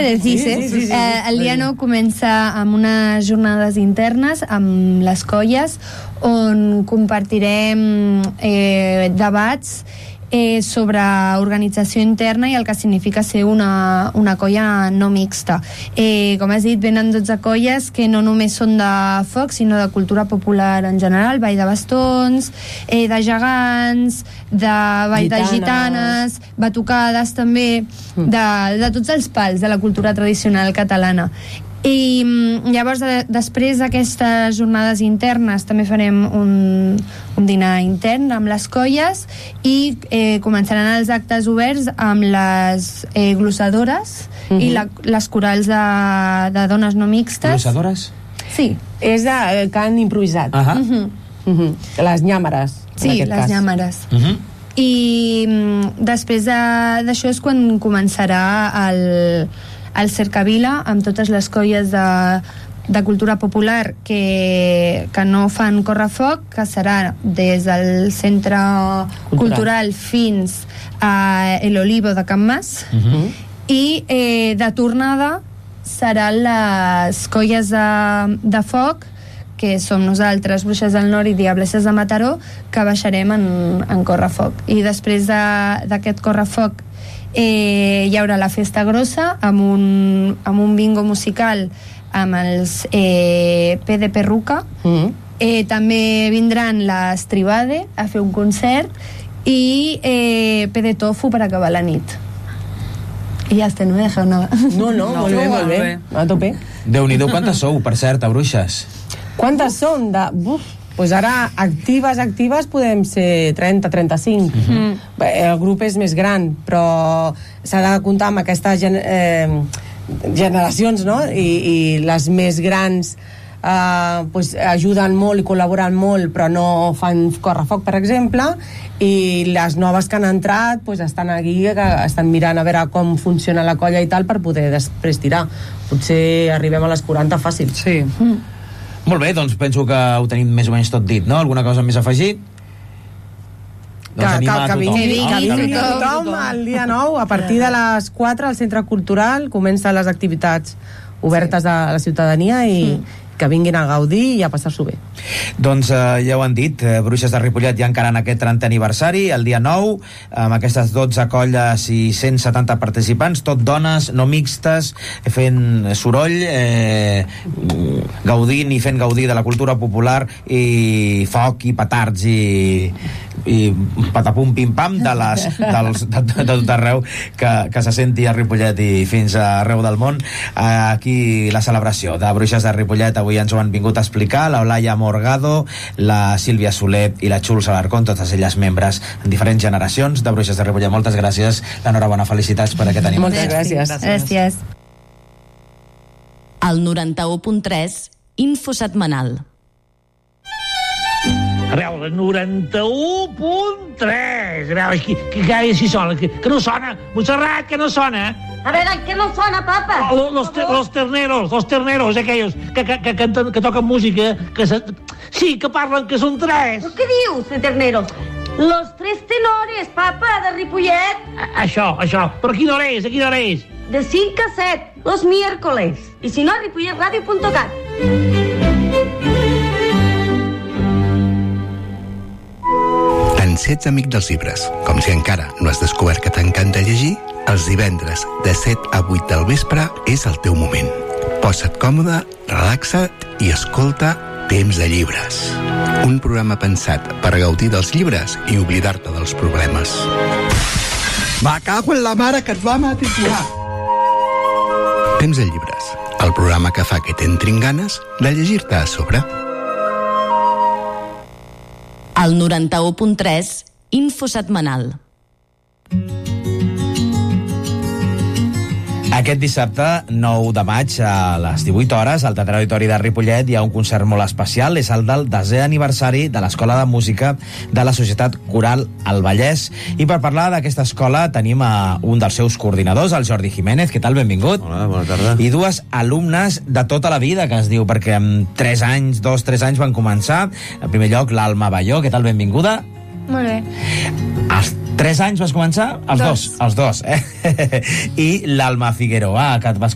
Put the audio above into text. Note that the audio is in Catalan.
precises. Sí. El dia 9 comença amb unes jornades internes amb les colles on compartirem debats sobre organització interna i el que significa ser una colla no mixta. Com has dit, venen 12 colles que no només són de foc, sinó de cultura popular en general, ball de bastons, de gegants, de ball de gitanes, batucades també, de tots els pals de la cultura tradicional catalana. I llavors després d'aquestes jornades internes també farem un dinar intern amb les colles i començaran els actes oberts amb les glossadores i les corals de dones no mixtes. Glossadores? Sí. És de cant improvisat. Les nyàmeres. Sí, les nyàmeres. I després d'això és quan començarà el Cercavila amb totes les colles de cultura popular que no fan correfoc, que serà des del centre cultural fins a El Olivo de Can Mas, i de tornada seran les colles de foc, que som nosaltres, Bruixes del Nord i Diableses de Mataró, que baixarem en correfoc. I després d'aquest correfoc hi haurà la festa grossa amb un bingo musical amb els P de Perruca. També vindran les Tribade a fer un concert i P de Tofu per acabar la nit. I ja està, no me deixeu nada. No, molt bé. A tope. Déu-n'hi-do, quantes sou, per cert, a Bruixes? Quantes són? Pues ara, actives podem ser 30, 35. El grup és més gran, però s'ha de comptar amb aquestes generacions, no? I les més grans pues, ajuden molt i col·laboren molt, però no fan correfoc, per exemple, i les noves que han entrat pues, estan aquí, estan mirant a veure com funciona la colla i tal per poder després tirar. Potser arribem a les 40 fàcil. Sí. Molt bé, doncs penso que ho tenim més o menys tot dit, no? Alguna cosa més a afegir? Que vingui tothom el dia 9 a partir de les 4 al Centre Cultural comencen les activitats obertes a la ciutadania i que vinguin a gaudir i a passar-s'ho bé. Doncs ja ho han dit, Bruixes de Ripollet ja encara en aquest 30è aniversari, el dia 9, amb aquestes 12 colles i 170 participants, tot dones, no mixtes, fent soroll, gaudint i fent gaudir de la cultura popular i foc i petards i patapum pim pam de tot arreu que se senti a Ripollet i fins arreu del món. Aquí la celebració de Bruixes de Ripollet avui ens ho han vingut a explicar la Olaya Morgado, la Sílvia Soler i la Xuls Alarcón, totes elles membres en diferents generacions de Bruixes de Ripollet. Moltes gràcies, l'enhorabona, felicitats per aquest aniversari. Moltes Gràcies. El 91.3 Info setmanal. A veure, 91.3. A veure, que si sona, que no sona. Montserrat, que no sona. A veure, què no sona, papa? Los terneros, aquells que canten, que toquen música, sí, que parlen, que són 3. Però què dius, de terneros? Los 3 tenores, papa, de Ripollet. Això. Però a quina hora és? De 5 a 7, los miércoles. I si no, a ripolletradio.cat. Ets amic dels llibres. Com si encara no has descobert que t'encanta llegir, els divendres de 7 a 8 del vespre és el teu moment. Posa't còmode, relaxa't i escolta Temps de Llibres. Un programa pensat per gaudir dels llibres i oblidar-te dels problemes. Me cago en la mare que et va matricular. Temps de Llibres, el programa que fa que t'entrin ganes de llegir-te a sobre. El 91.3 Info setmanal. Aquest dissabte, 9 de maig, a les 18 hores, al Teatre Auditori de Ripollet hi ha un concert molt especial. És el del 10è aniversari de l'Escola de Música de la Societat Coral El Vallès. I per parlar d'aquesta escola tenim a un dels seus coordinadors, el Jordi Jiménez. Què tal? Benvingut. Hola, bona tarda. I dues alumnes de tota la vida, que es diu, perquè amb 3 anys van començar. En primer lloc, l'Alma Balló. Què tal? Benvinguda. Molt bé. Als 3 anys vas començar? Els dos, eh? I l'Alma Figueroa, que et vas